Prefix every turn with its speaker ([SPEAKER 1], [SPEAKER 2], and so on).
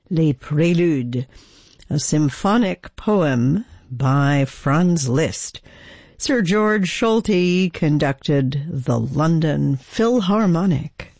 [SPEAKER 1] Les Préludes, a symphonic poem by Franz Liszt. Sir George Solti conducted the London Philharmonic.